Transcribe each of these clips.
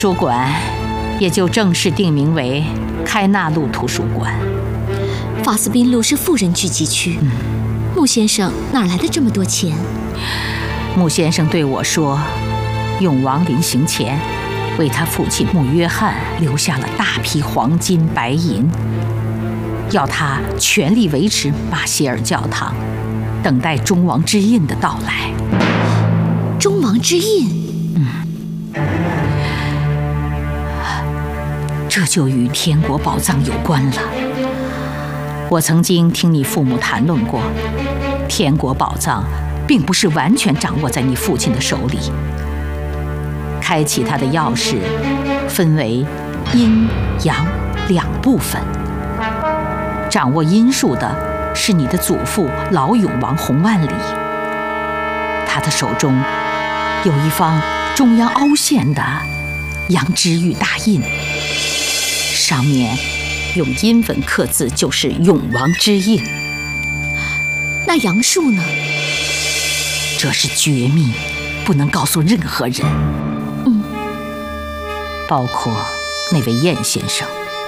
书馆也就正式定名为开纳路图书馆。 法斯宾路是富人聚集区，穆先生哪来的这么多钱？ 穆先生对我说，永王临行前为他父亲穆约翰留下了大批黄金白银，要他全力维持马歇尔教堂，等待忠王之印的到来。 忠王之印？ 这就与天国宝藏有关了。我曾经听你父母谈论过，天国宝藏并不是完全掌握在你父亲的手里。开启它的钥匙分为阴阳两部分，掌握阴数的是你的祖父老永王洪万里，他的手中有一方中央凹陷的羊脂玉大印，上面用阴文刻字就是永王之印。 那阳数呢？ 这是绝密，不能告诉任何人。包括那位晏先生。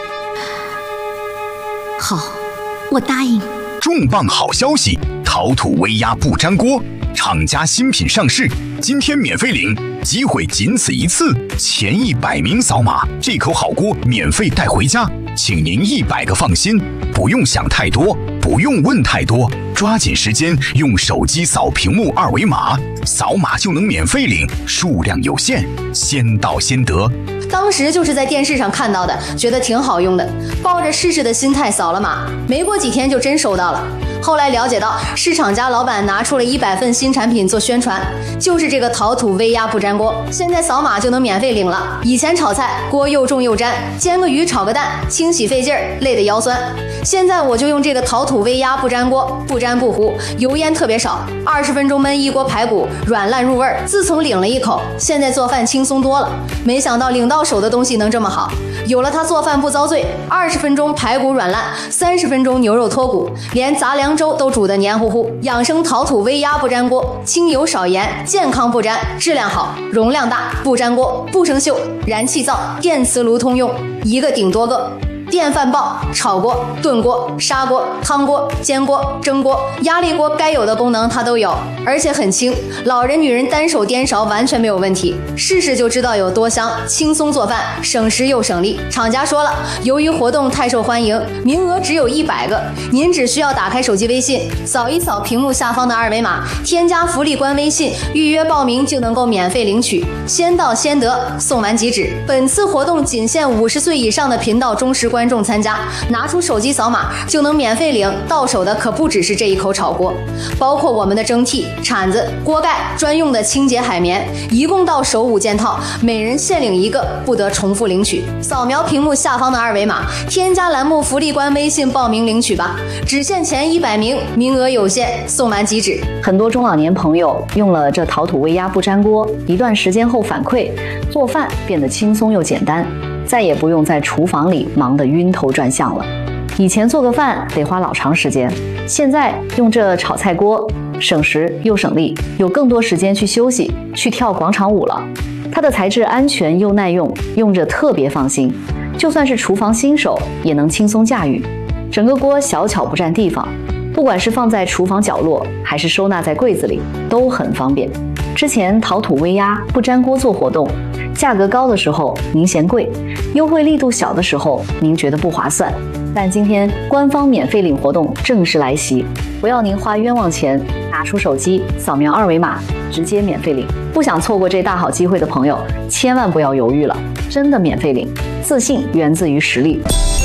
好，我答应。 重磅好消息，陶土微压不粘锅厂家新品上市，今天免费领，机会仅此一次，前100名扫码，这口好锅免费带回家，请您100个放心，不用想太多，不用问太多，抓紧时间用手机扫屏幕2维码，扫码就能免费领，数量有限，先到先得。 当时就是在电视上看到的，觉得挺好用的，抱着试试的心态扫了码，没过几天就真收到了。后来了解到，是厂家老板拿出了100份新产品做宣传，就是这个陶土微压不粘锅，现在扫码就能免费领了。以前炒菜锅又重又粘，煎个鱼炒个蛋清洗费劲儿，累得腰酸。现在我就用这个陶土微压不粘锅，不粘不糊，油烟特别少，20分钟焖一锅排骨，软烂入味儿。自从领了一口，现在做饭轻松多了。没想到领到手的东西能这么好，有了它做饭不遭罪，20分钟排骨软烂，30分钟牛肉脱骨，连杂粮粥都煮得黏糊糊。养生陶土微压不粘锅，清油少盐，健康不粘，质量好，容量大，不粘锅，不生锈，燃气灶、电磁炉通用，一个顶多个。电饭煲、炒锅、炖锅、砂锅、汤锅、煎锅、蒸锅、压力锅，该有的功能它都有，而且很轻，老人女人单手颠勺完全没有问题，试试就知道有多香，轻松做饭，省时又省力。厂家说了，由于活动太受欢迎，名额只有100个，您只需要打开手机微信，扫一扫屏幕下方的2维码，添加福利官微信，预约报名就能够免费领取，先到先得，送完即止。本次活动仅限50岁以上的频道忠实观众参加，拿出手机扫码就能免费领，到手的可不只是这一口炒锅，包括我们的蒸屉、铲子、锅盖，专用的清洁海绵，一共到手5件套，每人限领1个，不得重复领取。扫描屏幕下方的2维码，添加栏目福利官微信报名领取吧，只限前100名，名额有限，送完即止。 很多中老年朋友用了这陶土微压不粘锅，一段时间后反馈，做饭变得轻松又简单，再也不用在厨房里忙得晕头转向了。以前做个饭得花老长时间，现在用这炒菜锅，省时又省力，有更多时间去休息，去跳广场舞了。它的材质安全又耐用，用着特别放心，就算是厨房新手也能轻松驾驭。整个锅小巧不占地方，不管是放在厨房角落，还是收纳在柜子里，都很方便。之前陶土微压不粘锅做活动，价格高的时候您嫌贵，优惠力度小的时候您觉得不划算。但今天官方免费领活动正式来袭，不要您花冤枉钱，拿出手机扫描2维码，直接免费领。不想错过这大好机会的朋友，千万不要犹豫了，真的免费领。自信源自于实力。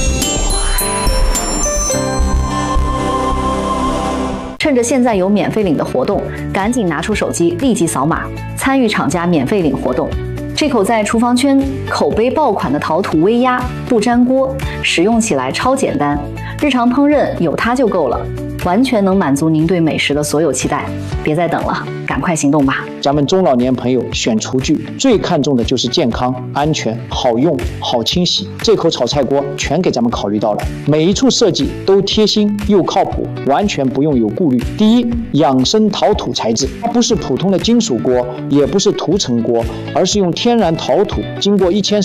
趁着现在有免费领的活动，赶紧拿出手机立即扫码，参与厂家免费领活动。这口在厨房圈口碑爆款的陶土微压不粘锅，使用起来超简单，日常烹饪有它就够了，完全能满足您对美食的所有期待。别再等了，赶快行动吧！ 咱们中老年朋友选厨具最看重的就是健康、安全、好用、好清洗。这口炒菜锅全给咱们考虑到了，每一处设计都贴心又靠谱，完全不用有顾虑。第一，养生陶土材质，它不是普通的金属锅，也不是涂层锅，而是用天然陶土经过1400